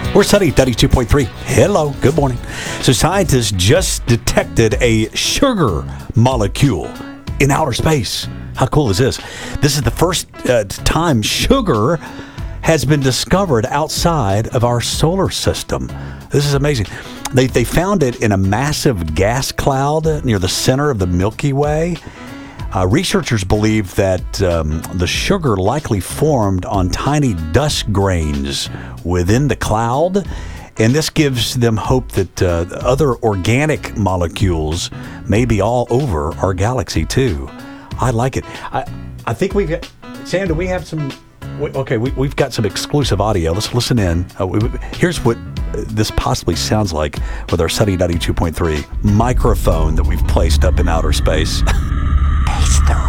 We're studying 32.3. Hello, good morning. So scientists just detected a sugar molecule in outer space. How cool is this? This is the first time sugar has been discovered outside of our solar system. This is amazing. They found it in a massive gas cloud near the center of the Milky Way. Researchers believe that the sugar likely formed on tiny dust grains within the cloud, and this gives them hope that other organic molecules may be all over our galaxy too. I like it. I think we've got, Sam, do we have some? Okay, we've got some exclusive audio. Let's listen in. Here's what this possibly sounds like with our Sunny 92.3 microphone that we've placed up in outer space. Taste the